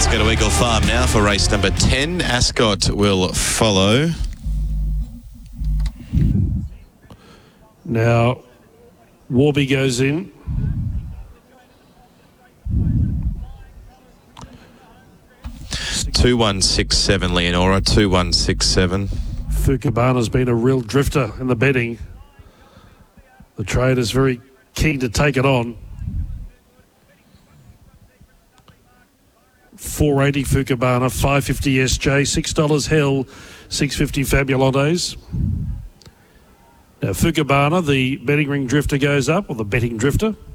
Let's go to Eagle Farm now for race number 10. Ascot will follow. Now, Warby goes in. $2,167, Leonora, $2,167. Fukabana's been a real drifter in the betting. The trader's very keen to take it on. $4.80 Fukabana, $5.50 SJ, $6 Hell, $6.50 Fabulotes. Now Fukabana, the betting ring drifter, goes up, or the betting drifter.